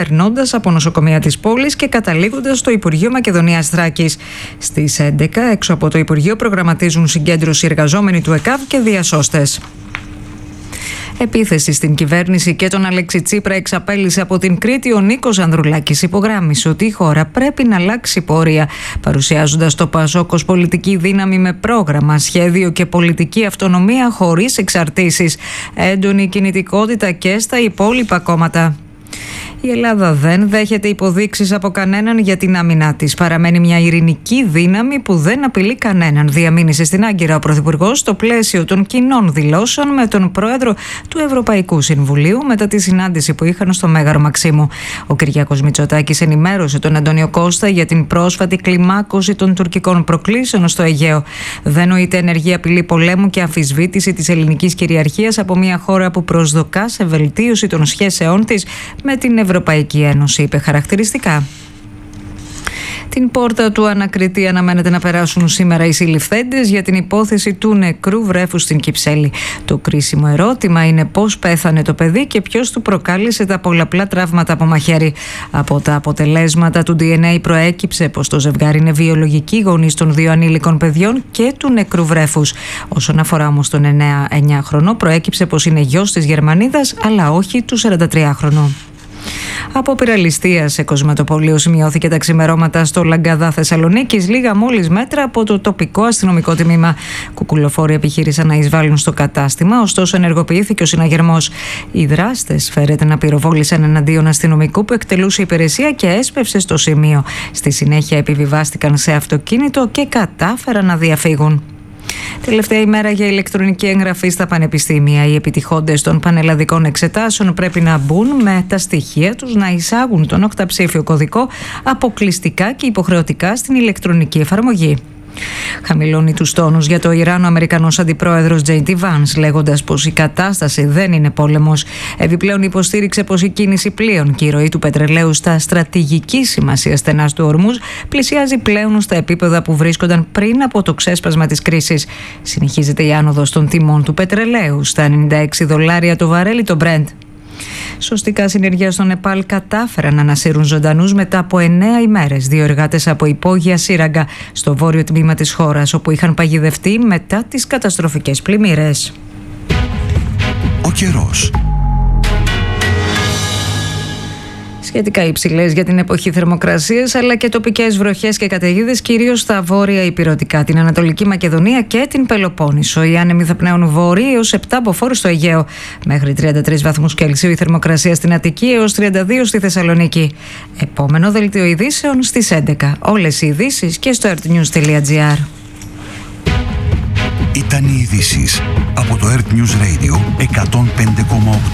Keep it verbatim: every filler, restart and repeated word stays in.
περνώντας από νοσοκομεία της πόλης και καταλήγοντας στο Υπουργείο Μακεδονίας Θράκης. Στις έντεκα, έξω από το Υπουργείο, προγραμματίζουν συγκέντρωση εργαζόμενοι του ΕΚΑΒ και διασώστες. Επίθεση στην κυβέρνηση και τον Αλέξη Τσίπρα εξαπέλυσε από την Κρήτη. Ο Νίκος Ανδρουλάκης υπογράμμισε ότι η χώρα πρέπει να αλλάξει πορεία, παρουσιάζοντας το ΠΑΣΟΚ ως πολιτική δύναμη με πρόγραμμα, σχέδιο και πολιτική αυτονομία χωρίς εξαρτήσεις, έντονη κινητικότητα και στα υπόλοιπα κόμματα. Η Ελλάδα δεν δέχεται υποδείξεις από κανέναν για την άμυνά της. Παραμένει μια ειρηνική δύναμη που δεν απειλεί κανέναν, διαμήνυσε στην Άγκυρα ο Πρωθυπουργός στο πλαίσιο των κοινών δηλώσεων με τον Πρόεδρο του Ευρωπαϊκού Συμβουλίου μετά τη συνάντηση που είχαν στο Μέγαρο Μαξίμου. Ο Κυριάκος Μητσοτάκης ενημέρωσε τον Αντώνιο Κώστα για την πρόσφατη κλιμάκωση των τουρκικών προκλήσεων στο Αιγαίο. Δεν νοείται ενεργή απειλή πολέμου και αμφισβήτηση της ελληνικής κυριαρχίας από μια χώρα που προσδοκά σε βελτίωση των σχέσεών της με την Ευρωπαϊκή Ένωση, είπε χαρακτηριστικά. Την πόρτα του ανακριτή αναμένεται να περάσουν σήμερα οι συλληφθέντες για την υπόθεση του νεκρού βρέφου στην Κυψέλη. Το κρίσιμο ερώτημα είναι πώς πέθανε το παιδί και ποιος του προκάλεσε τα πολλαπλά τραύματα από μαχαίρι. Από τα αποτελέσματα του ντι εν έι προέκυψε πως το ζευγάρι είναι βιολογικοί γονείς των δύο ανήλικων παιδιών και του νεκρού βρέφους. Όσον αφορά όμως τον εννέα χρονό, προέκυψε πως είναι γιος της Γερμανίδας, αλλά όχι του σαραντατριάχρονου. Από πυραλιστία σε κοσματοπολείο σημειώθηκε τα ξημερώματα στο Λαγκαδά Θεσσαλονίκης, λίγα μόλις μέτρα από το τοπικό αστυνομικό τμήμα. Κουκουλοφόροι επιχείρησαν να εισβάλλουν στο κατάστημα, ωστόσο ενεργοποιήθηκε ο συναγερμός. Οι δράστες φέρεται να πυροβόλησαν εναντίον αστυνομικού που εκτελούσε υπηρεσία και έσπευσε στο σημείο. Στη συνέχεια επιβιβάστηκαν σε αυτοκίνητο και κατάφεραν να διαφύγουν. Τελευταία ημέρα για ηλεκτρονική εγγραφή στα πανεπιστήμια. Οι επιτυχόντες των πανελλαδικών εξετάσεων πρέπει να μπουν με τα στοιχεία τους να εισάγουν τον οκταψήφιο κωδικό αποκλειστικά και υποχρεωτικά στην ηλεκτρονική εφαρμογή. Χαμηλώνει τους τόνους για το Ιράν ο Αμερικανός αντιπρόεδρος τζέι ντι Vance, λέγοντας πως η κατάσταση δεν είναι πόλεμος. Επιπλέον υποστήριξε πως η κίνηση πλοίων και η ροή του πετρελαίου στα στρατηγική σημασία στενάς του Ορμούζ πλησιάζει πλέον στα επίπεδα που βρίσκονταν πριν από το ξέσπασμα της κρίσης. Συνεχίζεται η άνοδος των τιμών του πετρελαίου στα ενενήντα έξι δολάρια το βαρέλι το Brent. Σωστικά συνεργεία στο Νεπάλ κατάφεραν να ανασύρουν ζωντανούς μετά από εννέα ημέρες δύο εργάτες από υπόγεια σύραγγα στο βόρειο τμήμα της χώρας, όπου είχαν παγιδευτεί μετά τις καταστροφικές πλημμύρες. Ο καιρός. Σχετικά υψηλές για την εποχή θερμοκρασίες, αλλά και τοπικές βροχές και καταιγίδες, κυρίως στα βόρεια ηπειρωτικά, την Ανατολική Μακεδονία και την Πελοπόννησο. Οι άνεμοι θα πνέουν βόρειοι έως επτά μποφόρ στο Αιγαίο. Μέχρι τριάντα τρεις βαθμούς Κελσίου η θερμοκρασία στην Αττική, έως τριάντα δύο στη Θεσσαλονίκη. Επόμενο δελτίο ειδήσεων στις έντεκα. Όλες οι ειδήσεις και στο artnews τελεία gr. Ήταν οι ειδήσεις από το Earth News Radio εκατόν πέντε κόμμα οκτώ.